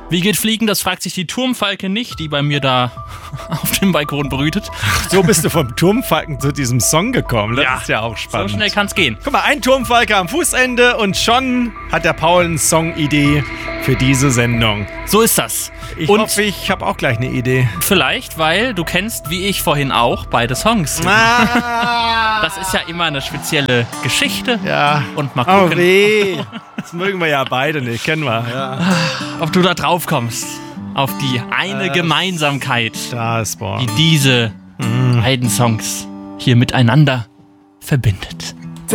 Wie geht Fliegen? Das fragt sich die Turmfalke nicht, die bei mir da auf dem Balkon brütet. So bist du vom Turmfalken zu diesem Song gekommen. Das ist ja auch spannend. So schnell kann's gehen. Guck mal, ein Turmfalke am Fußende und schon hat der Paul eine Songidee für diese Sendung. So ist das. Ich Und hoffe, ich habe auch gleich eine Idee. vielleicht, weil du kennst, wie ich vorhin auch, beide Songs. Das ist ja immer eine spezielle Geschichte. Ja. Und mal Oh gucken, weh. Das mögen wir ja beide nicht, kennen wir. Ja. ob du da drauf kommst. Auf die eine Gemeinsamkeit, Das, boah. die diese beiden Songs hier miteinander verbindet.